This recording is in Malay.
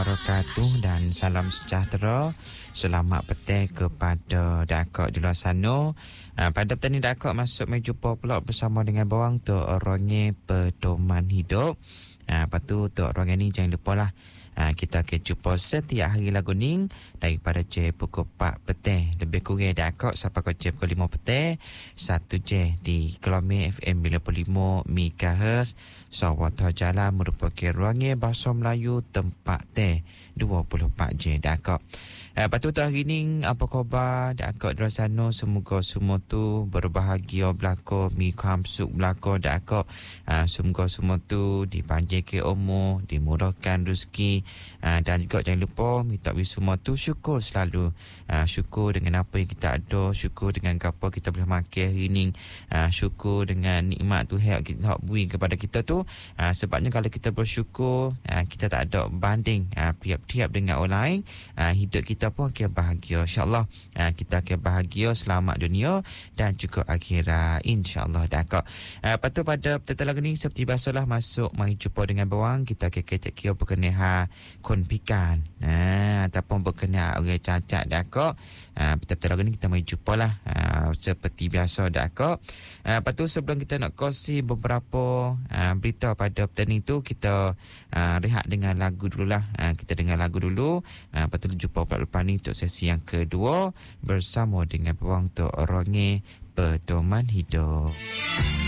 wabarakatuh dan salam sejahtera. Selamat petang kepada dakak di luar sana. Pada petang ni dakak masuk mai jumpa pula bersama dengan bawang tu orangnya pedoman hidup. Lepas tu orang ni jangan lupa lah. Kita akan jumpa setiap hari lagu ni daripada jam pukul 4 petang. Lebih kurang dakak sampai ke jam pukul 5 petang. 1 jam di Kelome FM 95 MHz. Sawata Jalan merupakan ruangnya bahasa Melayu tempat teh 24 jam dakak. Lepas tu hari ni apa khabar dakak di sana, semoga semua tu berbahagia belaka, mi kamsuk belaka dakak. Semoga semua tu dipanjangkan umur, dimurahkan rezeki, dan juga jangan lupa minta semua tu syukur selalu. Syukur dengan apa yang kita ada, syukur dengan apa kita boleh makan hari ni, syukur dengan nikmat Tuhan kita beri kepada kita tu. Sebabnya kalau kita bersyukur, kita tak ada banding tiap-tiap dengan orang lain, hidup kita pun akan bahagia insyaAllah. Kita akan bahagia selamat dunia dan juga akhirat insyaAllah dakak. Lepas tu pada petang lagu ni seperti biasalah masuk mari jumpa dengan bawang. Kita akan kecek-kira berkenaan konpikan ataupun berkenaan orang cacat dakak. Petang lagu ni kita mari jumpa lah seperti biasa dakak. Lepas tu sebelum kita nak kongsi beberapa berita pada petang ni tu, kita rehat dengan lagu dululah. Kita dengar lagu dulu. Lepas tu jumpa pula lepas ni untuk sesi yang kedua bersama dengan bawang tu orangnya pedoman hidup.